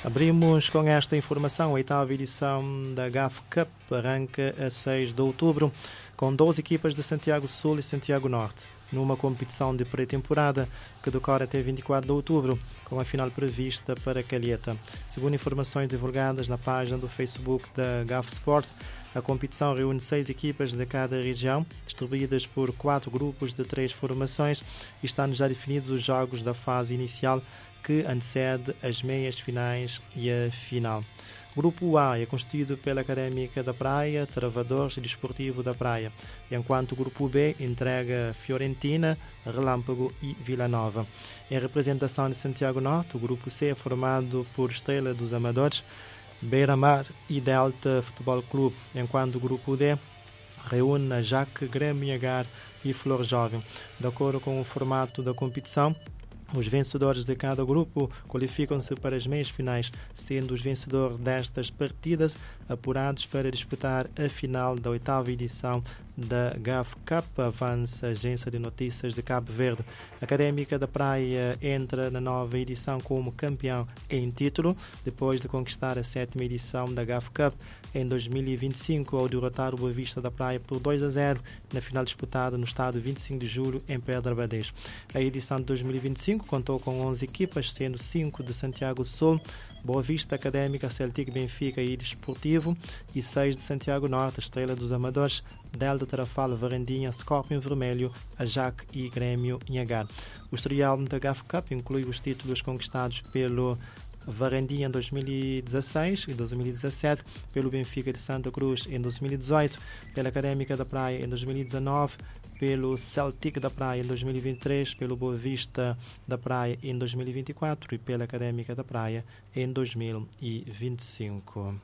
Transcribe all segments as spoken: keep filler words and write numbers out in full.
Abrimos com esta informação. A oitava edição da G A F Cup arranca a seis de outubro, com doze equipas de Santiago Sul e Santiago Norte, numa competição de pré-temporada que decorre até vinte e quatro de outubro, com a final prevista para Calheta. Segundo informações divulgadas na página do Facebook da G A F Sports, a competição reúne seis equipas de cada região, distribuídas por quatro grupos de três formações, e estão já definidos os jogos da fase inicial que antecede as meias finais e a final. O Grupo A é constituído pela Académica da Praia, Travadores e Desportivo da Praia, enquanto o Grupo B entrega Fiorentina, Relâmpago e Vila Nova. Em representação de Santiago Norte, o Grupo C é formado por Estrela dos Amadores, Beira-Mar e Delta Futebol Clube, enquanto o Grupo D reúne a Jaque, Grêmio Agar e Flor Jovem. De acordo com o formato da competição, os vencedores de cada grupo qualificam-se para as meias finais, sendo os vencedores destas partidas apurados para disputar a final da oitava edição da G A F Cup, avança a Agência de Notícias de Cabo Verde. A Académica da Praia entra na nova edição como campeão em título, depois de conquistar a sétima edição da G A F Cup em dois mil e vinte e cinco, ao derrotar o Boa Vista da Praia por dois a zero na final disputada no estádio vinte e cinco de julho em Pedra Badejo. A edição de dois mil e vinte e cinco contou com onze equipas, sendo cinco de Santiago Sul, Boa Vista, Académica, Celtic, Benfica e Desportivo, e seis de Santiago Norte, Estrela dos Amadores, Delta, Tarrafal, Varandinha, Scorpion Vermelho, Ajac e Grêmio Inhagar. O historial da G A F Cup inclui os títulos conquistados pelo Varandinha em dois mil e dezasseis e dois mil e dezassete, pelo Benfica de Santa Cruz em dois mil e dezoito, pela Académica da Praia em dois mil e dezanove, pelo Celtic da Praia em dois mil e vinte e três, pelo Boa Vista da Praia em dois mil e vinte e quatro e pela Académica da Praia em dois mil e vinte e cinco.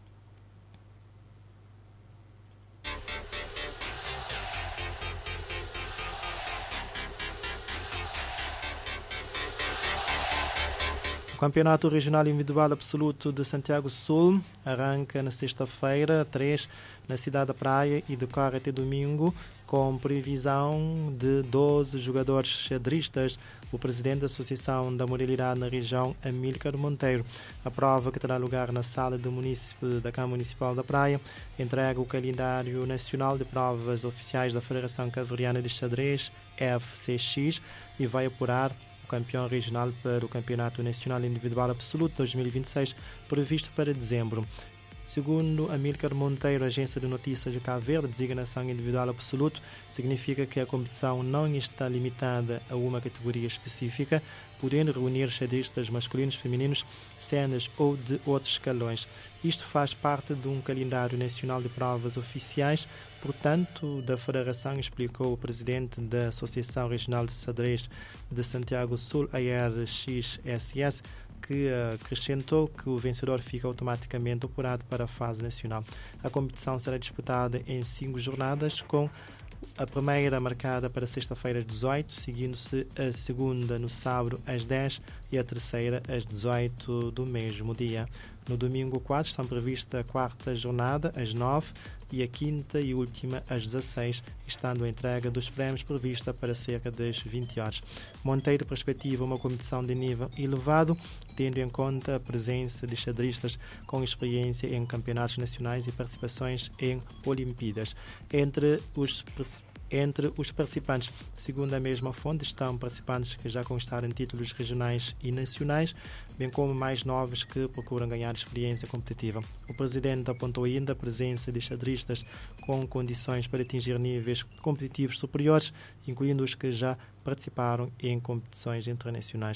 O Campeonato Regional Individual Absoluto de Santiago Sul arranca na sexta-feira, três, na cidade da Praia e decorre até domingo, com previsão de doze jogadores xadristas. O presidente da Associação da Modalidade na região, Amílcar Monteiro. A prova, que terá lugar na sala do município da Câmara Municipal da Praia, entrega o calendário nacional de provas oficiais da Federação Cabo-Verdiana de Xadrez, F C X, e vai apurar o campeão regional para o Campeonato Nacional Individual Absoluto dois mil e vinte e seis, previsto para dezembro. Segundo Amílcar Monteiro, agência de notícias de Cabo Verde, designação individual absoluto significa que a competição não está limitada a uma categoria específica, podendo reunir xadristas masculinos, femininos, cenas ou de outros escalões. Isto faz parte de um calendário nacional de provas oficiais, portanto, da Federação, explicou o presidente da Associação Regional de Xadrez de Santiago Sul, A R X S S, que acrescentou que o vencedor fica automaticamente apurado para a fase nacional. A competição será disputada em cinco jornadas, com a primeira marcada para sexta-feira às dezoito, seguindo-se a segunda no sábado às dez e a terceira às dezoito do mesmo dia. No domingo quatro estão prevista a quarta jornada às nove e a quinta e última às dezasseis, estando a entrega dos prémios prevista para cerca das vinte horas. Monteiro perspectiva uma competição de nível elevado, tendo em conta a presença de xadristas com experiência em campeonatos nacionais e participações em Olimpíadas. Entre os Entre os participantes, segundo a mesma fonte, estão participantes que já conquistaram títulos regionais e nacionais, bem como mais novos que procuram ganhar experiência competitiva. O presidente apontou ainda a presença de xadristas com condições para atingir níveis competitivos superiores, incluindo os que já participaram em competições internacionais.